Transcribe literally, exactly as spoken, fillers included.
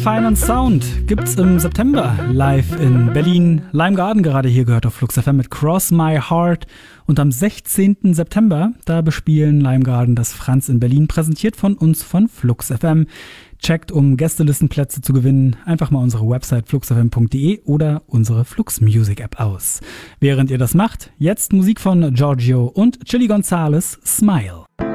Fine and Sound gibt's im September live in Berlin. Lime Garden gerade hier gehört auf Flux F M mit Cross My Heart. Und am sechzehnten September, da bespielen Lime Garden das Franz in Berlin, präsentiert von uns von Flux F M. Checkt, um Gästelistenplätze zu gewinnen, einfach mal unsere Website flux f m punkt d e oder unsere Flux Music App aus. Während ihr das macht, jetzt Musik von Giorgio und Chili Gonzales, Smile.